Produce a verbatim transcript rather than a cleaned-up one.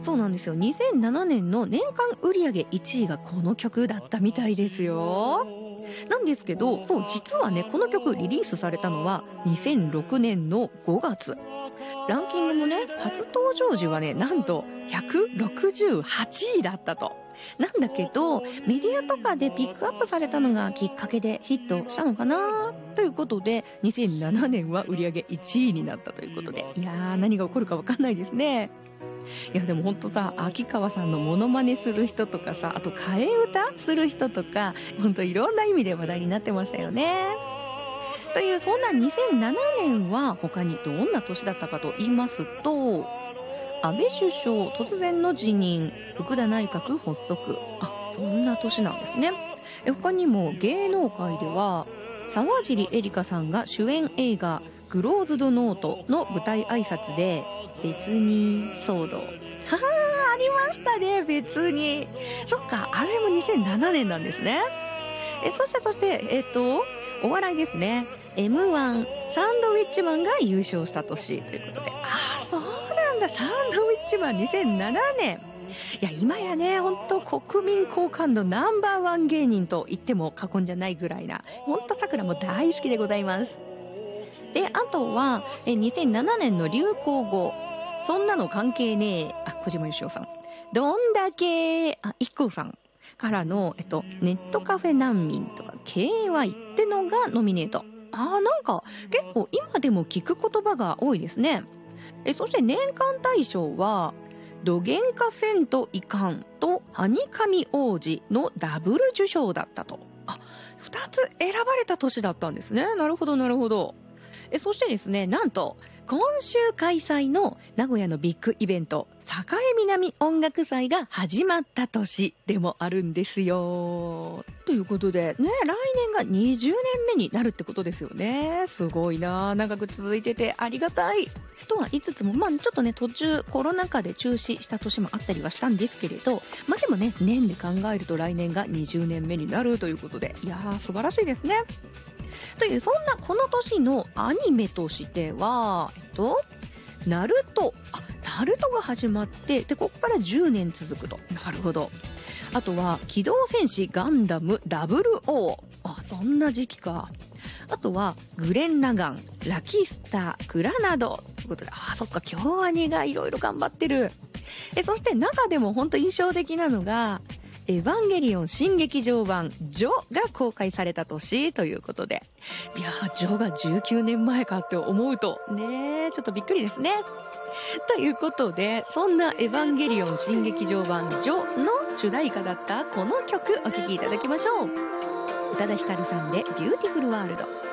そうなんですよ。にせんななねんの年間売上いちいがこの曲だったみたいですよ。なんですけど、そう、実はね、この曲リリースされたのはにせんろくねんのごがつ。ランキングもね、初登場時はね、なんとひゃくろくじゅうはちいだったと。なんだけど、メディアとかでピックアップされたのがきっかけでヒットしたのかなということで、にせんななねんは売り上げいちいになったということで、いやー、何が起こるかわかんないですね。いやでもほんとさ、秋川さんのモノマネする人とかさ、あと替え歌する人とか、ほんといろんな意味で話題になってましたよね。という、そんなにせんななねんは他にどんな年だったかと言いますと、安倍首相突然の辞任、福田内閣発足。あ、そんな年なんですね。え他にも芸能界では、沢尻エリカさんが主演映画クローズドノートの舞台挨拶で、別に騒動。ははー、ありましたね、別に。そっか、あれもにせんななねんなんですね。え、そしてそして、えっと、お笑いですね。エムワン サンドウィッチマンが優勝した年ということで。ああ、そうなんだ、サンドウィッチマンにせんななねん。いや、今やね、ほんと国民好感度ナンバーワン芸人と言っても過言じゃないぐらいな、ほんと桜も大好きでございます。で、あとは、え、にせんななねんの流行語。そんなの関係ねえ。あ、小島よしおさん。どんだけ、あ、いっこうさんからの、えっと、ネットカフェ難民とか ケーワイ ってのがノミネート。あー、なんか結構今でも聞く言葉が多いですね。え、そして年間大賞は、どげんかせんといかんとはにかみ王子のダブル受賞だったと。あ、ふたつ選ばれた年だったんですね。なるほどなるほど。え、そしてですね、なんと今週開催の名古屋のビッグイベント、栄南音楽祭が始まった年でもあるんですよ。ということでね、来年がにじゅうねんめになるってことですよね。すごいな、長く続いててありがたいとは言いつつも、まあちょっとね、途中コロナ禍で中止した年もあったりはしたんですけれど、まあでもね、年で考えると来年がにじゅうねんめになるということで、いやー、素晴らしいですね。という、そんなこの年のアニメとしては、えっと、ナルト。あ、ナルトが始まって、で、ここからじゅうねん続くと。なるほど。あとは、機動戦士ガンダム ダブルオー。あ、そんな時期か。あとは、グレン・ラガン、ラキスター、クラナド。ということで、あ、そっか、京アニがいろいろ頑張ってる。え、そして中でも本当印象的なのが、エヴァンゲリオン新劇場版ジョが公開された年ということで。いやー、ジョがじゅうきゅうねんまえかって思うと、ねー、ちょっとびっくりですね。ということで、そんなエヴァンゲリオン新劇場版ジョの主題歌だったこの曲お聴きいただきましょう。宇多田ヒカルさんでビューティフルワールド。